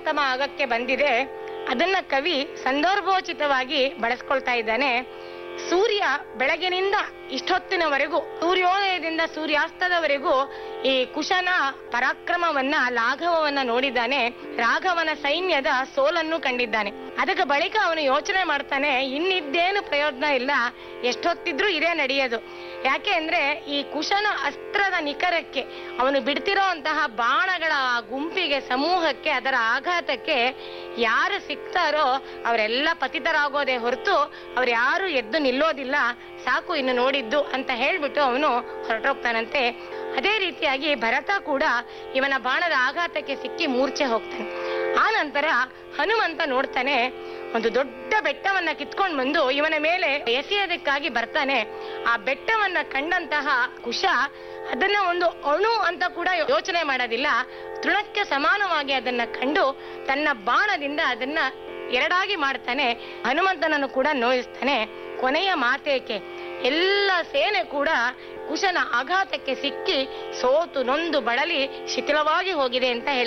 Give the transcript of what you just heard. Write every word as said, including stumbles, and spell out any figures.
ಸೂರ್ಯಾಸ್ತಮ ಆಗಕ್ಕೆ ಬಂದಿದೆ. ಅದನ್ನ ಕವಿ ಸಂದರ್ಭೋಚಿತವಾಗಿ ಬಳಸ್ಕೊಳ್ತಾ ಇದ್ದಾನೆ. ಸೂರ್ಯ ಬೆಳಗಿನಿಂದ ಇಷ್ಟೊತ್ತಿನವರೆಗೂ, ಸೂರ್ಯೋದಯದಿಂದ ಸೂರ್ಯಾಸ್ತದವರೆಗೂ ಈ ಕುಶನ ಪರಾಕ್ರಮವನ್ನ, ಲಾಘವವನ್ನ ನೋಡಿದ್ದಾನೆ. ರಾಘವನ ಸೈನ್ಯದ ಸೋಲನ್ನು ಕಂಡಿದ್ದಾನೆ. ಅದಕ್ಕೆ ಬಳಿಕ ಅವನು ಯೋಚನೆ ಮಾಡ್ತಾನೆ, ಇನ್ನಿದ್ದೇನು ಪ್ರಯೋಜನ ಇಲ್ಲ, ಎಷ್ಟೊತ್ತಿದ್ರೂ ಇದೇ ನಡೆಯೋದು. ಯಾಕೆ ಅಂದ್ರೆ ಈ ಕುಶನ ಅಸ್ತ್ರದ ನಿಖರಕ್ಕೆ, ಅವನು ಬಿಡ್ತಿರೋ ಅಂತಹ ಬಾಣಗಳ ಗುಂಪಿಗೆ, ಸಮೂಹಕ್ಕೆ, ಅದರ ಆಘಾತಕ್ಕೆ ಯಾರು ಸಿಗ್ತಾರೋ ಅವರೆಲ್ಲ ಪತಿತರಾಗೋದೇ ಹೊರತು ಅವ್ರು ಯಾರು ಎದ್ದು ನಿಲ್ಲೋದಿಲ್ಲ. ಸಾಕು ಇನ್ನು ನೋಡಿದ್ದು ಅಂತ ಹೇಳ್ಬಿಟ್ಟು ಅವನು ಹೊರಟೋಗ್ತಾನಂತೆ. ಅದೇ ರೀತಿಯಾಗಿ ಭರತ ಕೂಡ ಇವನ ಬಾಣದ ಆಘಾತಕ್ಕೆ ಸಿಕ್ಕಿ ಮೂರ್ಛೆ ಹೋಗ್ತಾನೆ. ಆ ನಂತರ ಹನುಮಂತ ನೋಡ್ತಾನೆ, ಒಂದು ದೊಡ್ಡ ಬೆಟ್ಟವನ್ನ ಕಿತ್ಕೊಂಡು ಬಂದು ಇವನ ಮೇಲೆ ಎಸೆಯೋದಕ್ಕಾಗಿ ಬರ್ತಾನೆ. ಆ ಬೆಟ್ಟವನ್ನ ಕಂಡಂತಹ ಕುಶ ಅದನ್ನ ಒಂದು ಅಣು ಅಂತ ಕೂಡ ಯೋಚನೆ ಮಾಡೋದಿಲ್ಲ. ತೃಣಕ್ಕೆ ಸಮಾನವಾಗಿ ಅದನ್ನ ಕಂಡು ತನ್ನ ಬಾಣದಿಂದ ಅದನ್ನ ಎರಡಾಗಿ ಮಾಡ್ತಾನೆ. ಹನುಮಂತನನ್ನು ಕೂಡ ನೋಯಿಸ್ತಾನೆ. ಕೊನೆಯ ಮಾತೇಕೆ, ಎಲ್ಲ ಸೇನೆ ಕೂಡ ಕುಶನ ಆಘಾತಕ್ಕೆ ಸಿಕ್ಕಿ ಸೋತು ನೊಂದು ಬಳಲಿ ಶಿಥಿಲವಾಗಿ ಹೋಗಿದೆ ಅಂತ ಹೇಳ್ತಾರೆ.